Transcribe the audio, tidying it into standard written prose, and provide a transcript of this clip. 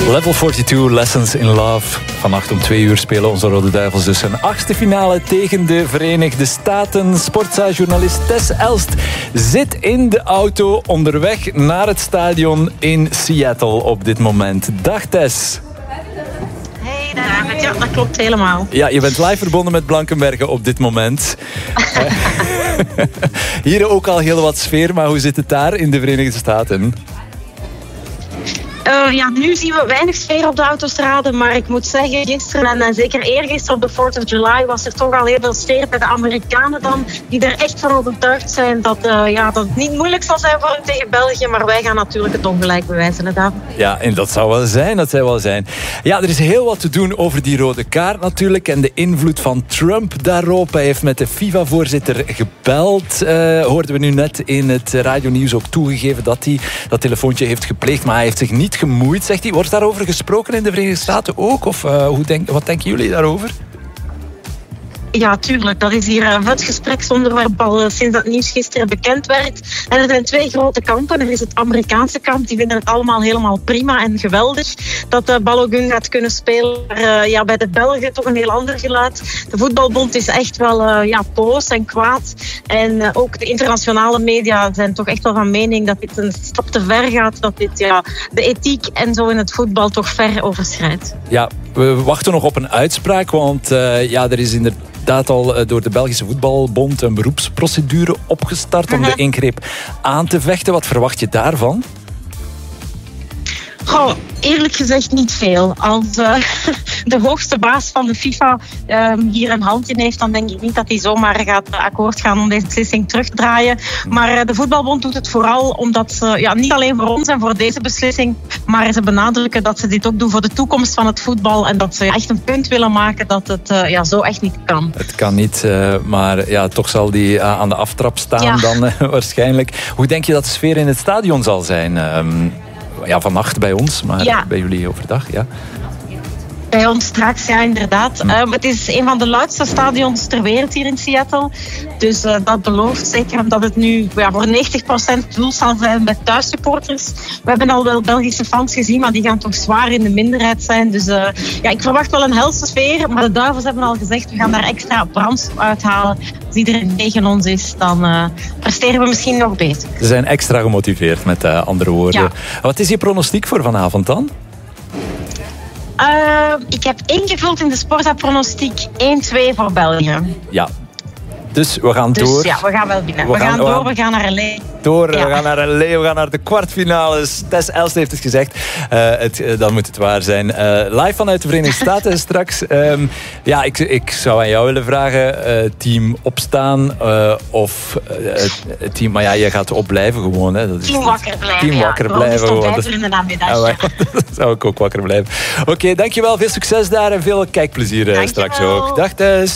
Level 42, Lessons in Love. Vannacht om 2 uur spelen onze Rode Duivels dus een 8e finale tegen de Verenigde Staten. Sportza-journalist Tess Elst zit in de auto onderweg naar het stadion in Seattle op dit moment. Dag Tess. Hey David, ja, dat klopt helemaal. Ja, je bent live verbonden met Blankenberge op dit moment. Hier ook al heel wat sfeer, maar hoe zit het daar in de Verenigde Staten? Nu zien we weinig sfeer op de autostraden, maar ik moet zeggen, gisteren en zeker eergisteren op de 4th of July was er toch al heel veel sfeer bij de Amerikanen dan, die er echt van overtuigd zijn dat het niet moeilijk zal zijn voor hen tegen België, maar wij gaan natuurlijk het ongelijk bewijzen. Ja, en dat zou wel zijn. Ja, er is heel wat te doen over die rode kaart natuurlijk en de invloed van Trump daarop. Hij heeft met de FIFA-voorzitter gebeld, hoorden we nu net in het radionieuws ook toegegeven dat hij dat telefoontje heeft gepleegd, maar hij heeft zich niet gemoeid, zegt hij. Wordt daarover gesproken in de Verenigde Staten ook? Of wat denken jullie daarover? Ja, tuurlijk. Dat is hier het gespreksonderwerp al sinds dat nieuws gisteren bekend werd. En er zijn 2 grote kampen. Er is het Amerikaanse kamp. Die vinden het allemaal helemaal prima en geweldig dat Balogun gaat kunnen spelen. Maar bij de Belgen toch een heel ander geluid. De voetbalbond is echt wel boos en kwaad. En ook de internationale media zijn toch echt wel van mening dat dit een stap te ver gaat. Dat dit de ethiek en zo in het voetbal toch ver overschrijdt. Ja, we wachten nog op een uitspraak. Want er is inderdaad al door de Belgische Voetbalbond een beroepsprocedure opgestart om de ingreep aan te vechten. Wat verwacht je daarvan? Goh, eerlijk gezegd niet veel. Als de hoogste baas van de FIFA hier een hand in heeft, dan denk ik niet dat hij zomaar gaat akkoord gaan om deze beslissing terug te draaien. Maar de Voetbalbond doet het vooral omdat ze, niet alleen voor ons en voor deze beslissing, maar ze benadrukken dat ze dit ook doen voor de toekomst van het voetbal en dat ze echt een punt willen maken dat het zo echt niet kan. Het kan niet, maar toch zal die aan de aftrap staan dan waarschijnlijk. Hoe denk je dat de sfeer in het stadion zal zijn? Vannacht bij ons, maar bij jullie overdag, ja. Bij ons straks, ja, inderdaad. Het is een van de luidste stadions ter wereld hier in Seattle. Dus dat belooft, zeker omdat het nu voor 90% doel zal zijn bij thuissupporters. We hebben al wel Belgische fans gezien, maar die gaan toch zwaar in de minderheid zijn. Dus ik verwacht wel een helse sfeer. Maar de Duivels hebben al gezegd, we gaan daar extra brandstof uithalen. Als iedereen tegen ons is, dan presteren we misschien nog beter. Ze zijn extra gemotiveerd, met andere woorden. Ja. Wat is je pronostiek voor vanavond dan? Ik heb ingevuld in de Sportza-pronostiek 1-2 voor België. Ja. Dus we gaan door. Ja, we gaan wel winnen. We gaan door, we gaan naar LA. We gaan naar LA, we gaan naar de kwartfinales. Tess Elst heeft het gezegd. Dan moet het waar zijn. Live vanuit de Verenigde Staten straks. Ik zou aan jou willen vragen. Team opstaan of het team... Maar ja, je gaat opblijven gewoon. Hè. Dat is team wakker blijven. Team wakker blijven. Dat in de namiddag. Dat zou ik ook wakker blijven. Oké, dankjewel. Veel succes daar en veel kijkplezier straks ook. Dag Tess.